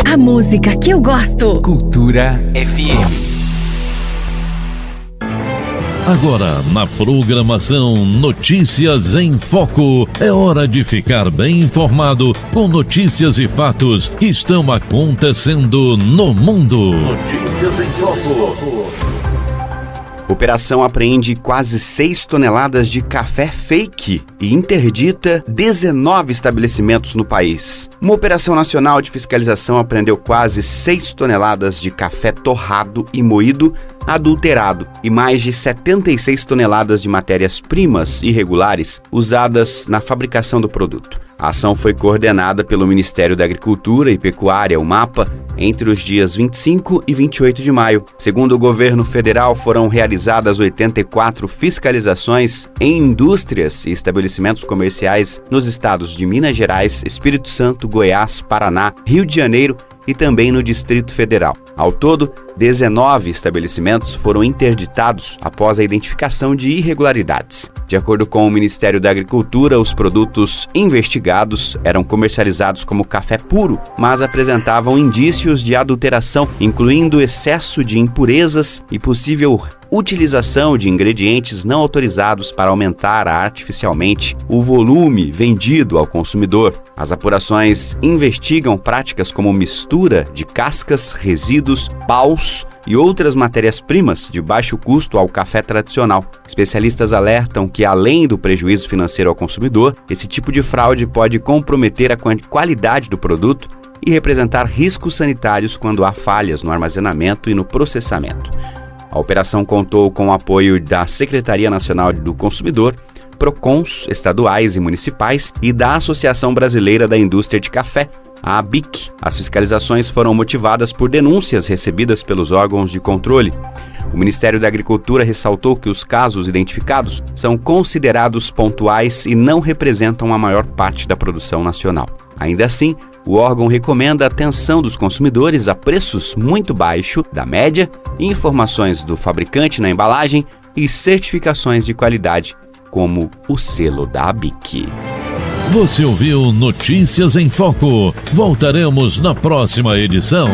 A música que eu gosto. Cultura FM. Agora, na programação Notícias em Foco, é hora de ficar bem informado com notícias e fatos que estão acontecendo no mundo. Notícias em Foco. Operação apreende quase 6 toneladas de café fake e interdita 19 estabelecimentos no país. Uma operação nacional de fiscalização apreendeu quase 6 toneladas de café torrado e moído adulterado e mais de 76 toneladas de matérias-primas irregulares usadas na fabricação do produto. A ação foi coordenada pelo Ministério da Agricultura e Pecuária, o MAPA, entre os dias 25 e 28 de maio. Segundo o governo federal, foram realizadas 84 fiscalizações em indústrias e estabelecimentos comerciais nos estados de Minas Gerais, Espírito Santo, Goiás, Paraná, Rio de Janeiro e também no Distrito Federal. Ao todo, 19 estabelecimentos foram interditados após a identificação de irregularidades. De acordo com o Ministério da Agricultura, os produtos investigados eram comercializados como café puro, mas apresentavam indícios de adulteração, incluindo excesso de impurezas e possível utilização de ingredientes não autorizados para aumentar artificialmente o volume vendido ao consumidor. As apurações investigam práticas como mistura de cascas, resíduos, paus e outras matérias-primas de baixo custo ao café tradicional. Especialistas alertam que, além do prejuízo financeiro ao consumidor, esse tipo de fraude pode comprometer a qualidade do produto e representar riscos sanitários quando há falhas no armazenamento e no processamento. A operação contou com o apoio da Secretaria Nacional do Consumidor, PROCONs estaduais e municipais e da Associação Brasileira da Indústria de Café, a ABIC. As fiscalizações foram motivadas por denúncias recebidas pelos órgãos de controle. O Ministério da Agricultura ressaltou que os casos identificados são considerados pontuais e não representam a maior parte da produção nacional. Ainda assim, o órgão recomenda a atenção dos consumidores a preços muito baixos da média, informações do fabricante na embalagem e certificações de qualidade, como o selo da ABIC. Você ouviu Notícias em Foco. Voltaremos na próxima edição.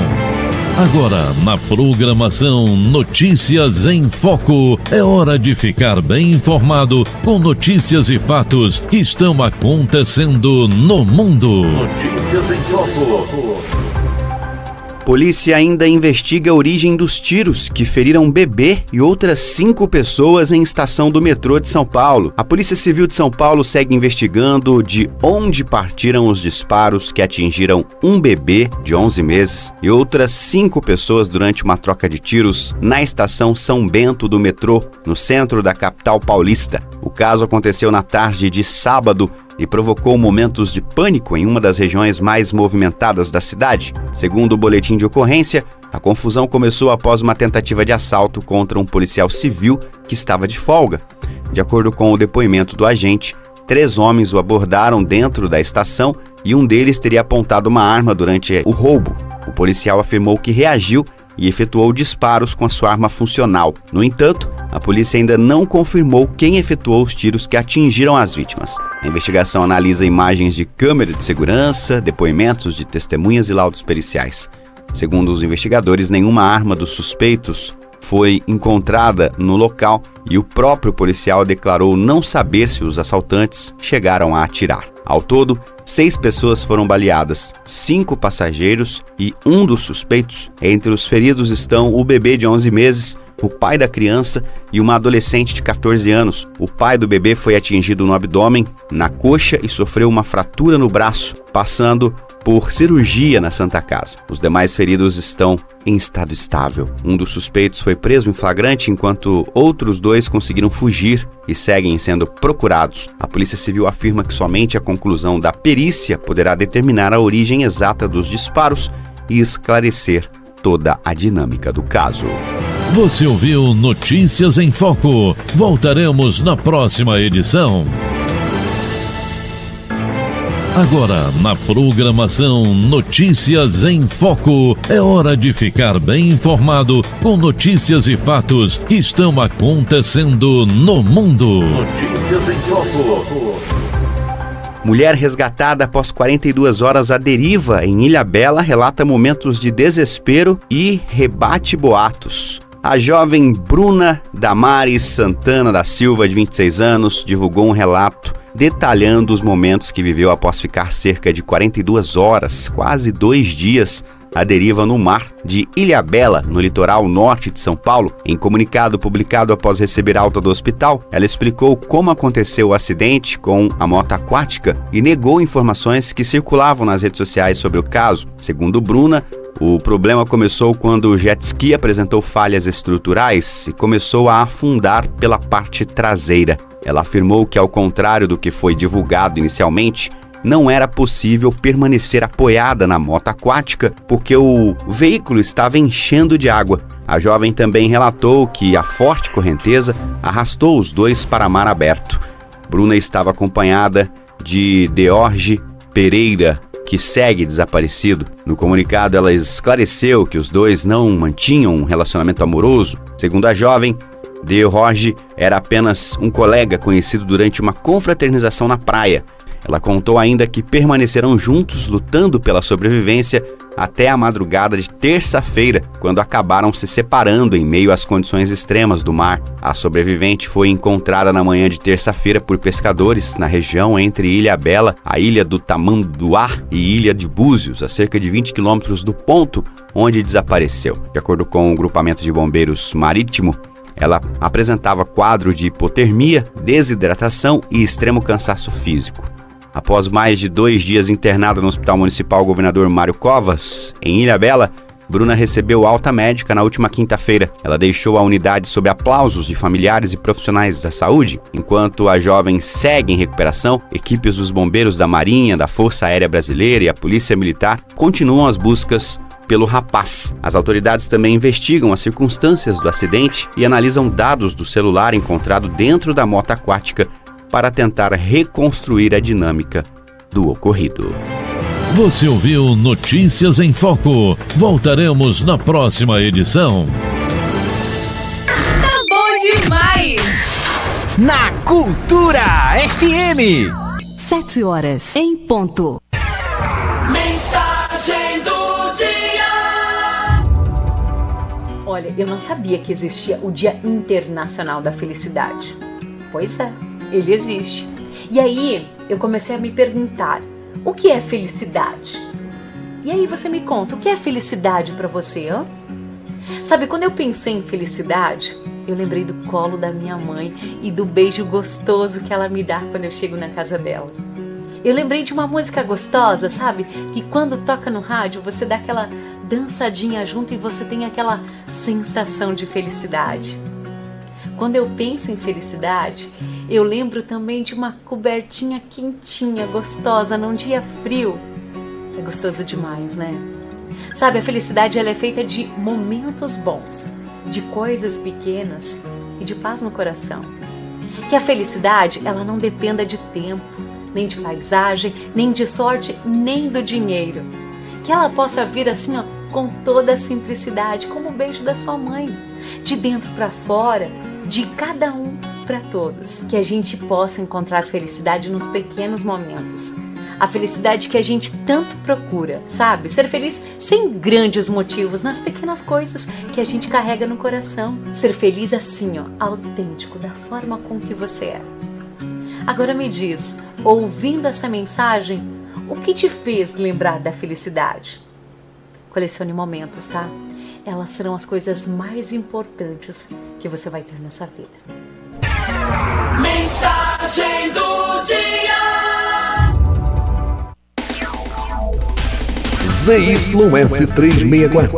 Agora, na programação Notícias em Foco, é hora de ficar bem informado com notícias e fatos que estão acontecendo no mundo. Notícias em Foco. Polícia ainda investiga a origem dos tiros que feriram um bebê e outras 5 pessoas em estação do metrô de São Paulo. A Polícia Civil de São Paulo segue investigando de onde partiram os disparos que atingiram um bebê de 11 meses e outras 5 pessoas durante uma troca de tiros na estação São Bento do metrô, no centro da capital paulista. O caso aconteceu na tarde de sábado e provocou momentos de pânico em uma das regiões mais movimentadas da cidade. Segundo o boletim de ocorrência, a confusão começou após uma tentativa de assalto contra um policial civil que estava de folga. De acordo com o depoimento do agente, 3 homens o abordaram dentro da estação e um deles teria apontado uma arma durante o roubo. O policial afirmou que reagiu e efetuou disparos com a sua arma funcional. No entanto, a polícia ainda não confirmou quem efetuou os tiros que atingiram as vítimas. A investigação analisa imagens de câmera de segurança, depoimentos de testemunhas e laudos periciais. Segundo os investigadores, nenhuma arma dos suspeitos foi encontrada no local e o próprio policial declarou não saber se os assaltantes chegaram a atirar. Ao todo, 6 pessoas foram baleadas, 5 passageiros e um dos suspeitos. Entre os feridos estão o bebê de 11 meses, o pai da criança e uma adolescente de 14 anos. O pai do bebê foi atingido no abdômen, na coxa e sofreu uma fratura no braço, passando por cirurgia na Santa Casa. Os demais feridos estão em estado estável. Um dos suspeitos foi preso em flagrante, enquanto outros 2 conseguiram fugir e seguem sendo procurados. A Polícia Civil afirma que somente a conclusão da perícia poderá determinar a origem exata dos disparos e esclarecer toda a dinâmica do caso. Você ouviu Notícias em Foco. Voltaremos na próxima edição. Agora, na programação Notícias em Foco, é hora de ficar bem informado com notícias e fatos que estão acontecendo no mundo. Notícias em Foco. Mulher resgatada após 42 horas à deriva em Ilhabela relata momentos de desespero e rebate boatos. A jovem Bruna Damares Santana da Silva, de 26 anos, divulgou um relato detalhando os momentos que viveu após ficar cerca de 42 horas, quase 2 dias, à deriva no mar de Ilhabela, no litoral norte de São Paulo. Em comunicado publicado após receber alta do hospital, ela explicou como aconteceu o acidente com a moto aquática e negou informações que circulavam nas redes sociais sobre o caso. Segundo Bruna, o problema começou quando o jet ski apresentou falhas estruturais e começou a afundar pela parte traseira. Ela afirmou que, ao contrário do que foi divulgado inicialmente, não era possível permanecer apoiada na moto aquática porque o veículo estava enchendo de água. A jovem também relatou que a forte correnteza arrastou os dois para mar aberto. Bruna estava acompanhada de Deorge Pereira, que segue desaparecido. No comunicado, ela esclareceu que os dois não mantinham um relacionamento amoroso. Segundo a jovem, Deorge era apenas um colega conhecido durante uma confraternização na praia. Ela contou ainda que permaneceram juntos lutando pela sobrevivência até a madrugada de terça-feira, quando acabaram se separando em meio às condições extremas do mar. A sobrevivente foi encontrada na manhã de terça-feira por pescadores na região entre Ilhabela, a ilha do Tamanduá e Ilha de Búzios, a cerca de 20 quilômetros do ponto onde desapareceu. De acordo com o grupamento de bombeiros marítimo, ela apresentava quadro de hipotermia, desidratação e extremo cansaço físico. Após mais de 2 dias internada no Hospital Municipal Governador Mário Covas, em Ilhabela, Bruna recebeu alta médica na última quinta-feira. Ela deixou a unidade sob aplausos de familiares e profissionais da saúde. Enquanto a jovem segue em recuperação, equipes dos bombeiros da Marinha, da Força Aérea Brasileira e a Polícia Militar continuam as buscas pelo rapaz. As autoridades também investigam as circunstâncias do acidente e analisam dados do celular encontrado dentro da moto aquática para tentar reconstruir a dinâmica do ocorrido. Você ouviu Notícias em Foco. Voltaremos na próxima edição. Tá bom demais! Na Cultura FM. 7 horas em ponto. Mensagem do dia. Olha, eu não sabia que existia o Dia Internacional da Felicidade. Pois é, ele existe. E aí eu comecei a me perguntar, o que é felicidade? E aí você me conta, o que é felicidade para você, hein? Sabe, quando eu pensei em felicidade, eu lembrei do colo da minha mãe e do beijo gostoso que ela me dá quando eu chego na casa dela. Eu lembrei de uma música gostosa, sabe? Que quando toca no rádio, você dá aquela dançadinha junto e você tem aquela sensação de felicidade. Quando eu penso em felicidade, eu lembro também de uma cobertinha quentinha, gostosa, num dia frio. É gostoso demais, né? Sabe, a felicidade ela é feita de momentos bons, de coisas pequenas e de paz no coração. Que a felicidade, ela não dependa de tempo, nem de paisagem, nem de sorte, nem do dinheiro. Que ela possa vir assim, ó, com toda a simplicidade, como o beijo da sua mãe, de dentro para fora, de cada um para todos. Que a gente possa encontrar felicidade nos pequenos momentos. A felicidade que a gente tanto procura, sabe? Ser feliz sem grandes motivos, nas pequenas coisas que a gente carrega no coração. Ser feliz assim, ó, autêntico, da forma com que você é. Agora me diz, ouvindo essa mensagem, o que te fez lembrar da felicidade? Colecione momentos, tá? Elas serão as coisas mais importantes que você vai ter nessa vida. Mensagem do dia. ZYS 364,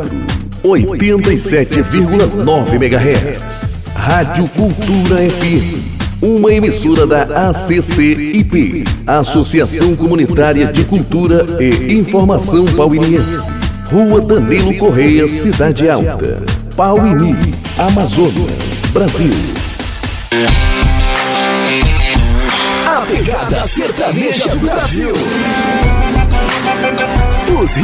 87,9 MHz. Rádio Cultura FM. Uma emissora da ACCIP, Associação Comunitária de Cultura e Informação Pauiniense. Rua Danilo Correia, Cidade Alta, Pauini, Amazonas, Brasil. A pegada sertaneja do Brasil. Os